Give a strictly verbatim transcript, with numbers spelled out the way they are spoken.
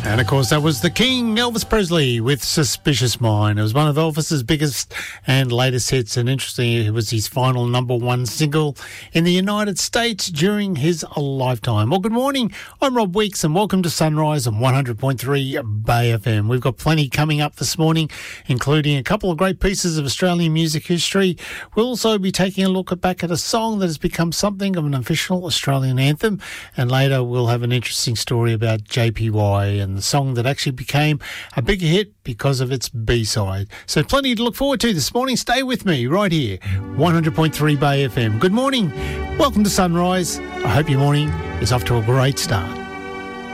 And of course, that was the King, Elvis Presley, with Suspicious Mind. It was one of Elvis's biggest and latest hits, and interestingly, it was his final number one single in the United States during his lifetime. Well, good morning. I'm Rob Weeks, and welcome to Sunrise on one hundred point three Bay F M. We've got plenty coming up this morning, including a couple of great pieces of Australian music history. We'll also be taking a look back at a song that has become something of an official Australian anthem, and later we'll have an interesting story about J P Y and the song that actually became a big hit because of its B-side. So plenty to look forward to this morning. Stay with me right here, one hundred point three Bay F M. Good morning. Welcome to Sunrise. I hope your morning is off to a great start.